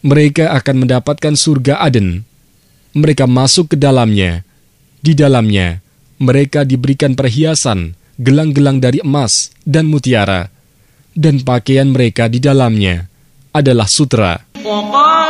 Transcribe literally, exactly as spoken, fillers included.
Mereka akan mendapatkan surga Aden. Mereka masuk ke dalamnya. Di dalamnya, mereka diberikan perhiasan, gelang-gelang dari emas dan mutiara. Dan pakaian mereka di dalamnya adalah sutra.